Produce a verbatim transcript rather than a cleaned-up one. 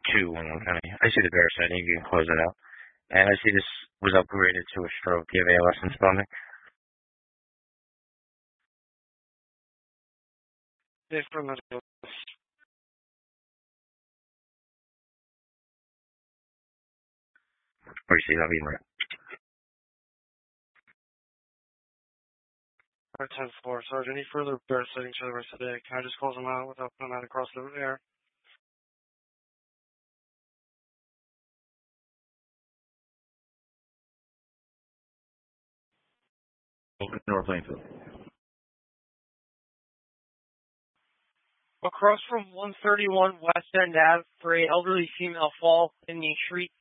two one one, honey. I see the bear setting. You can close it out. And I see this was upgraded to a stroke. Do you have A L S and spelling? Yes, from the Or you see that being right? tenth floor. Sergeant, any further bear sightings for the rest of the day? Can I just close them out without putting them out across the air? North Plainfield. Across from one thirty-one West End Ave for a elderly female fall in the street